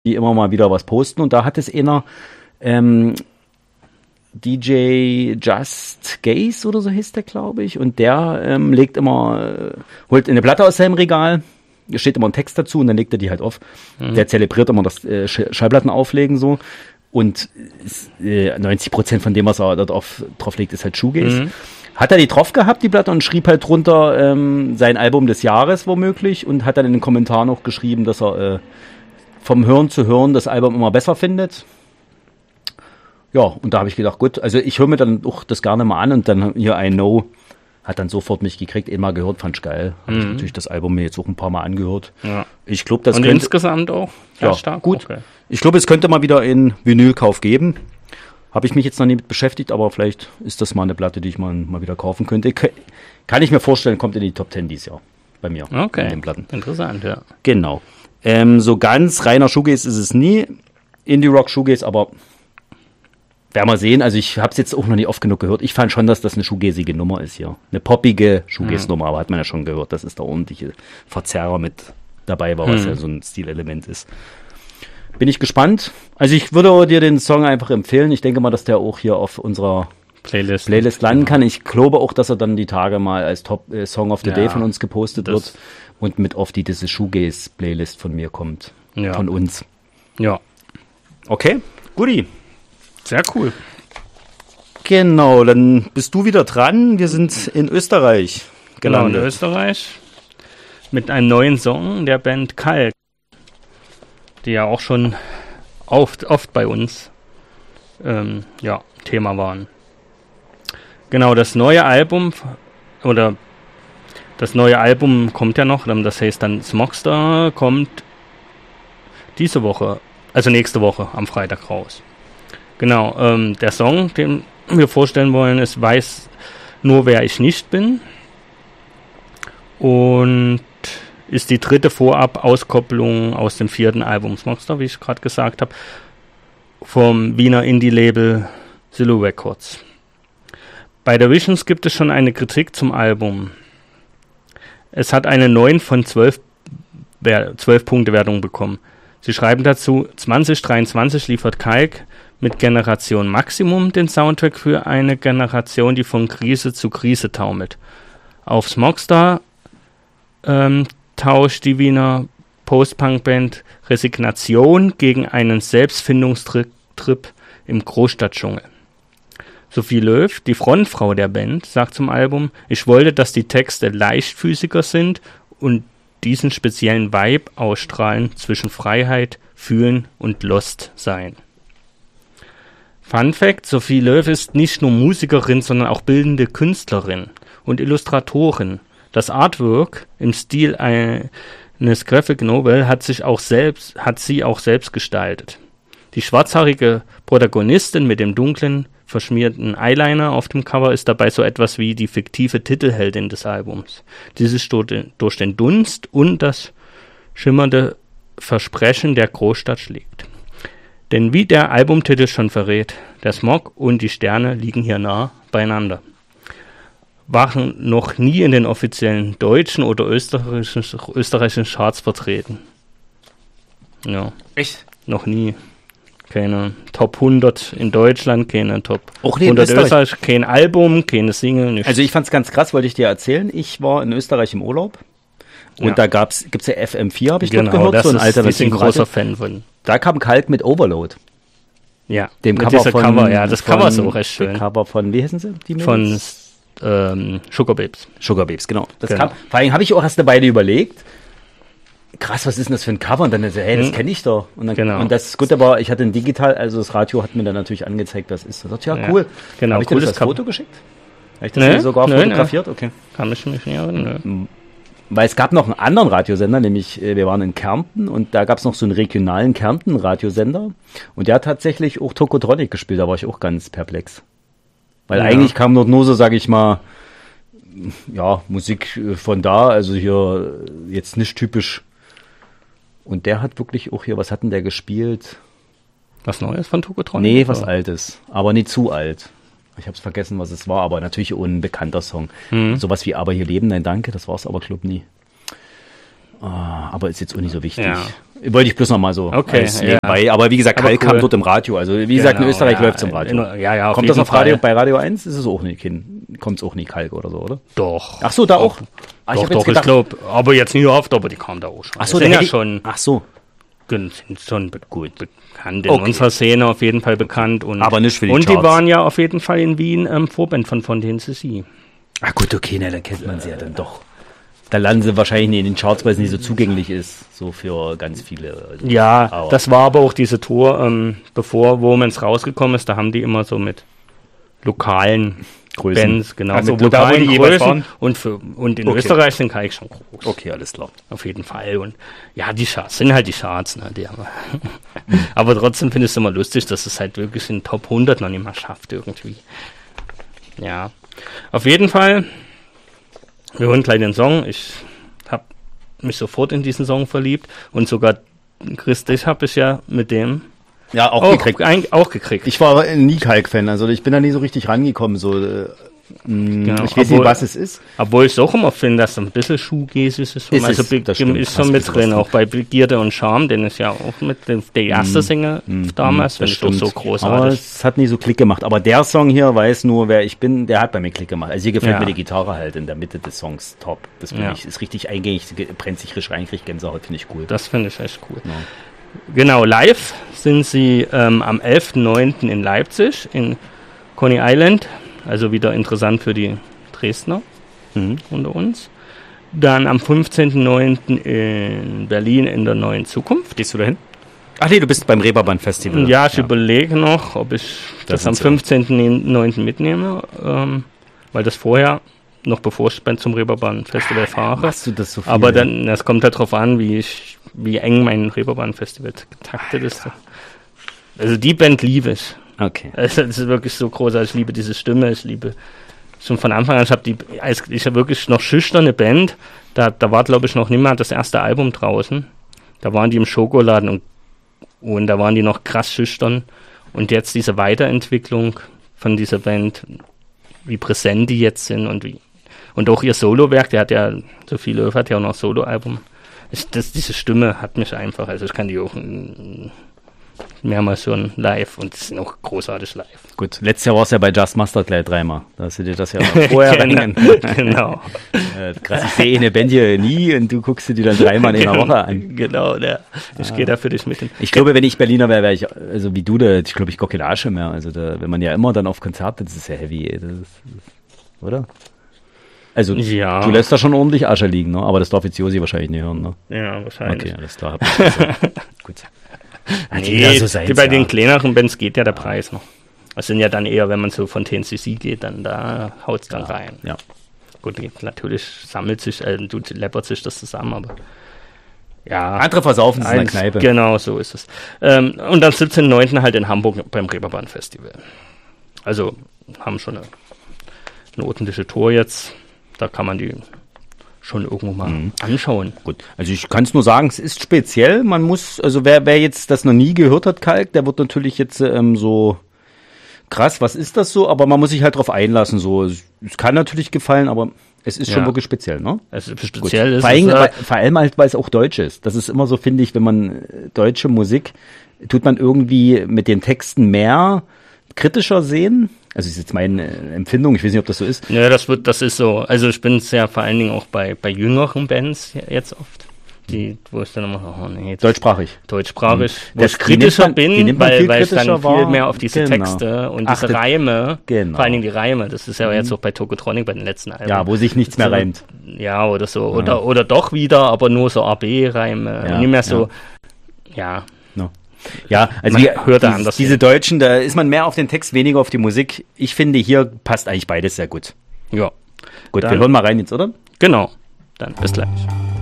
die immer mal wieder was posten. Und da hat es einer, DJ Just Gaze oder so hieß der, glaube ich. Und der legt immer, holt eine Platte aus seinem Regal, da steht immer ein Text dazu und dann legt er die halt auf. Der zelebriert immer das Schallplatten auflegen so. Und 90% von dem, was er da drauf legt, ist halt Shoegaze. Hat er die drauf gehabt, die Platte, und schrieb halt drunter sein Album des Jahres womöglich und hat dann in den Kommentaren noch geschrieben, dass er vom Hören zu Hören das Album immer besser findet. Ja, und da habe ich gedacht, gut, also ich höre mir dann auch das gerne mal an und dann hier I Know hat dann sofort mich gekriegt, mal gehört, fand ich geil. Habe ich natürlich das Album mir jetzt auch ein paar Mal angehört. Ja. Ich glaube, das und könnte, insgesamt auch ja, stark. Gut. Okay. Ich glaube, es könnte mal wieder einen Vinylkauf geben. Habe ich mich jetzt noch nie mit beschäftigt, aber vielleicht ist das mal eine Platte, die ich mal wieder kaufen könnte. Kann ich mir vorstellen, kommt in die Top 10 dieses Jahr bei mir. Okay, in den Platten. Interessant, ja. Genau. So ganz reiner Shoegaze ist es nie. Indie-Rock Shoegaze, aber werden wir sehen. Also ich habe es jetzt auch noch nicht oft genug gehört. Ich fand schon, dass das eine shoegazige Nummer ist hier. Eine poppige Shoegaze-Nummer, aber hat man ja schon gehört, dass es da ordentliche Verzerrer mit dabei war, was ja so ein Stilelement ist. Bin ich gespannt. Also ich würde dir den Song einfach empfehlen. Ich denke mal, dass der auch hier auf unserer Playlist landen kann. Ich glaube auch, dass er dann die Tage mal als Top Song of the Day von uns gepostet wird und mit auf diese Shoegaze-Playlist von mir kommt. Ja. Von uns. Ja. Okay, guti. Sehr cool. Genau, dann bist du wieder dran. Wir sind in Österreich gelandet. Genau, in Österreich. Mit einem neuen Song der Band Kalk, die ja auch schon oft bei uns Thema waren. Genau, das neue Album kommt ja noch, das heißt dann Smogstar, kommt diese Woche, also nächste Woche am Freitag raus. Genau, der Song, den wir vorstellen wollen, ist Weiß nur, wer ich nicht bin. Und ist die dritte Vorab-Auskopplung aus dem 4. Album Smogstar, wie ich gerade gesagt habe, vom Wiener Indie-Label Zulu Records. Bei der Visions gibt es schon eine Kritik zum Album. Es hat eine 9 von 12 Punkte Wertung bekommen. Sie schreiben dazu, 2023 liefert Kalk mit Generation Maximum den Soundtrack für eine Generation, die von Krise zu Krise taumelt. Auf Smogstar tauscht die Wiener Post-Punk-Band Resignation gegen einen Selbstfindungstrip im Großstadtdschungel. Sophie Löw, die Frontfrau der Band, sagt zum Album, ich wollte, dass die Texte leichtfüßiger sind und diesen speziellen Vibe ausstrahlen zwischen Freiheit, Fühlen und Lost sein. Fun Fact, Sophie Löw ist nicht nur Musikerin, sondern auch bildende Künstlerin und Illustratorin. Das Artwork im Stil eines Graphic Novel hat sie auch selbst gestaltet. Die schwarzhaarige Protagonistin mit dem dunklen, verschmierten Eyeliner auf dem Cover ist dabei so etwas wie die fiktive Titelheldin des Albums, die sich durch den Dunst und das schimmernde Versprechen der Großstadt schlägt. Denn wie der Albumtitel schon verrät, der Smog und die Sterne liegen hier nah beieinander. Waren noch nie in den offiziellen deutschen oder österreichischen Charts vertreten. Ja. Echt? Noch nie. Keine Top 100 in Deutschland, keine Top auch nie 100 in Österreich, kein Album, keine Single, nichts. Also ich fand's ganz krass, wollte ich dir erzählen. Ich war in Österreich im Urlaub und da gibt's ja FM4, habe ich dort gehört, das so ein alternativen ein großer Fan von. Da kam Kalk mit Overload. Ja, dem Cover von Cover, ja, das Cover ist auch recht schön. Cover von, wie heißen sie? Die von Sugar Babes. Sugar Babes, genau. Das kam, vor allem habe ich auch erst eine Weile überlegt, krass, was ist denn das für ein Cover? Und dann so, hey, das kenne ich doch. Und dann, und das ist gut, aber ich hatte ein Digital, also das Radio hat mir dann natürlich angezeigt, was ist das. Ich dachte, ja, cool. Genau, habe ich dir das Foto geschickt? Habe ich das sogar fotografiert? Okay. Kann ich mich nicht erinnern. Weil es gab noch einen anderen Radiosender, nämlich wir waren in Kärnten und da gab es noch so einen regionalen Kärnten-Radiosender und der hat tatsächlich auch Tokotronic gespielt, da war ich auch ganz perplex. Weil eigentlich kam dort nur so, sage ich mal, ja, Musik von da, also hier jetzt nicht typisch. Und der hat wirklich auch hier, was hat denn der gespielt? Was Neues von Tokotronic? Nee, was Altes, aber nicht zu alt. Ich habe es vergessen, was es war, aber natürlich ein bekannter Song. Sowas wie Aber hier leben, nein danke, das war es aber, glaub nie. Aber ist jetzt auch nicht so wichtig. Wollte ich bloß noch mal so nebenbei. Aber wie gesagt, Kalk kam dort im Radio. Also wie gesagt, in Österreich läuft es im Radio. Kommt das auf Radio? Bei Radio 1 ist es auch nicht kommt es auch nicht Kalk oder so, oder? Doch. Ach so, da auch? Doch, ich glaube, aber jetzt nicht oft, aber die kam da auch schon. Ach so, sind ja schon. Ach so. Sind schon gut bekannt, in unserer Szene auf jeden Fall bekannt. Aber nicht für die Charts. Und die waren ja auf jeden Fall in Wien Vorband von Fontaine CC. Ah gut, okay, dann kennt man sie ja dann doch. Da landen sie wahrscheinlich nicht in den Charts, weil es nicht so zugänglich ist, so für ganz viele. Also, ja, das war aber auch diese Tour, bevor Womans rausgekommen ist, da haben die immer so mit lokalen Größen. Bands, genau, also mit lokalen Größen und in okay. Österreich sind Kalk schon groß. Okay, alles klar. Auf jeden Fall. Und ja, die Charts sind halt die Charts, ne? Aber trotzdem finde ich es immer lustig, dass es halt wirklich in Top 100 noch nicht mal schafft irgendwie. Ja, auf jeden Fall. Wir hören gleich den Song. Ich habe mich sofort in diesen Song verliebt und sogar Chris, dich habe ich ja mit dem auch gekriegt. Ich war nie Kalk-Fan, also ich bin da nie so richtig rangekommen. So, genau, ich weiß nicht, was es ist. Obwohl ich es auch immer finde, dass ein bisschen Shoegaze ist. Ist schon mit drin, auch bei Begierde und Charme, den ist ja auch mit der erste Single damals, das finde ich doch so großartig. Aber es hat nie so Klick gemacht. Aber der Song hier, weiß nur, wer ich bin, der hat bei mir Klick gemacht. Also hier gefällt mir die Gitarre halt in der Mitte des Songs top. Das finde ich, ist richtig eingängig, brennt sich richtig rein, kriegt Gänsehaut, finde ich cool. Das finde ich echt cool. Ja. Genau, live sind sie am 11.09. in Leipzig, in Coney Island. Also wieder interessant für die Dresdner unter uns. Dann am 15.09. in Berlin in der Neuen Zukunft. Gehst du dahin? Ach nee, du bist beim Reeperbahn-Festival. Ja, ich überlege noch, ob ich das am 15.09. mitnehme, weil das vorher, noch bevor ich zum Reeperbahn-Festival fahre. Machst du das so viel? Aber dann, das kommt halt drauf an, wie eng mein Reeperbahn-Festival getaktet ist. Also die Band liebe ich. Okay. Also das ist wirklich so großartig. Ich liebe diese Stimme. Ich liebe schon von Anfang an. Ich habe wirklich noch schüchterne Band. Da war, glaube ich, noch niemand das erste Album draußen. Da waren die im Schokoladen und da waren die noch krass schüchtern. Und jetzt diese Weiterentwicklung von dieser Band, wie präsent die jetzt sind und auch ihr Solowerk, der hat ja, Sophie Löw hat ja auch noch ein Soloalbum. Diese Stimme hat mich einfach, also ich kann die auch mehrmals hören live und es sind auch großartig live. Gut, letztes Jahr war es ja bei Just Mustard gleich dreimal. Da hast du dir das ja noch vorher rennen. Genau. Krass, ich sehe eine Band hier nie und du guckst dir die dann dreimal in einer Woche an. Genau, ich gehe da für dich mit hin. Ich glaube, wenn ich Berliner wäre ich, also wie du, ich glaube, ich gucke keine Asche mehr. Also wenn man ja immer dann auf Konzerte, das ist ja heavy, oder? Also du lässt da schon ordentlich Asche liegen, ne? Aber das darf jetzt Josi wahrscheinlich nicht hören, ne? Ja, wahrscheinlich. Okay, alles klar. Gut. Bei den kleineren Bands geht ja der Preis noch. Das sind ja dann eher, wenn man so von TNCC geht, dann da haut es dann rein. Ja. Gut, natürlich läppert sich das zusammen, aber ja. Andere versaufen es in der Kneipe. Genau, so ist es. Und dann 17.09. halt in Hamburg beim Reeperbahn Festival. Also haben schon eine ordentliche Tour jetzt. Da kann man die schon irgendwo mal anschauen. Gut, also ich kann es nur sagen, es ist speziell. Man muss, also wer jetzt das noch nie gehört hat, Kalk, der wird natürlich jetzt so krass, was ist das so? Aber man muss sich halt drauf einlassen. So, es kann natürlich gefallen, aber es ist schon wirklich speziell, ne? Es ist speziell. Vor allem halt, weil es auch deutsch ist. Das ist immer so, finde ich, wenn man deutsche Musik, tut man irgendwie mit den Texten mehr kritischer sehen. Also ist jetzt meine Empfindung, ich weiß nicht, ob das so ist. Ja, das ist so. Also ich bin es ja vor allen Dingen auch bei jüngeren Bands jetzt oft, wo ich dann immer, deutschsprachig, wo ich kritischer bin, weil ich dann viel mehr auf diese Texte und diese Reime, vor allen Dingen die Reime, das ist ja jetzt auch bei Tokotronic bei den letzten Alben. Ja, wo sich nichts mehr reimt. Ja, oder so, oder doch wieder, aber nur so AB-Reime, und nicht mehr so, Ja, also diese Deutschen, da ist man mehr auf den Text, weniger auf die Musik. Ich finde, hier passt eigentlich beides sehr gut. Ja. Gut, wir hören mal rein jetzt, oder? Genau. Dann bis gleich.